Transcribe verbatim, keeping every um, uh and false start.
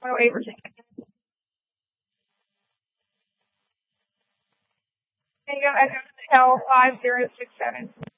oh eight percent. And you go L five zero six seven.